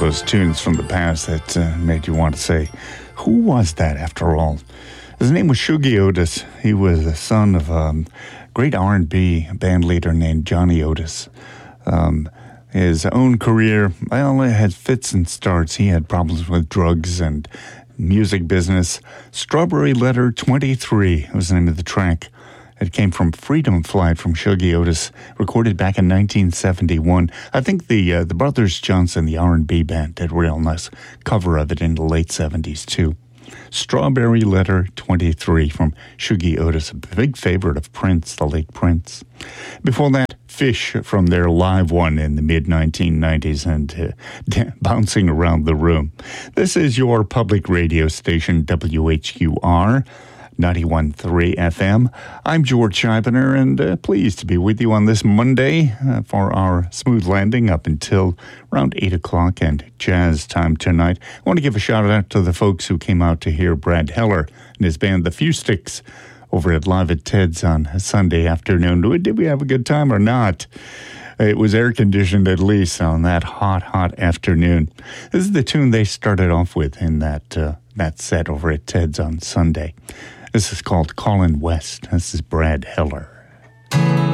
those tunes from the past that made you want to say, who was that after all? His name was Shuggie Otis. He was the son of a great R&B band leader named Johnny Otis. His own career, well, it had fits and starts. He had problems with drugs and music business. Strawberry Letter 23 was the name of the track. It came from Freedom Flight from Shuggie Otis, recorded back in 1971. I think the Brothers Johnson, the R&B band, did a real nice cover of it in the late 70s, too. Strawberry Letter 23 from Shuggie Otis, a big favorite of Prince, the late Prince. Before that, Fish from their live one in the mid-1990s and bouncing around the room. This is your public radio station, WHQR. 91.3 FM. I'm George Scheibner, and pleased to be with you on this Monday for our smooth landing up until around 8 o'clock and jazz time tonight. I want to give a shout out to the folks who came out to hear Brad Heller and his band, The Few Sticks, over at Live at Ted's on Sunday afternoon. Did we have a good time or not? It was air-conditioned at least on that hot afternoon. This is the tune they started off with in that set over at Ted's on Sunday. This is called Colin West. This is Brad Heller.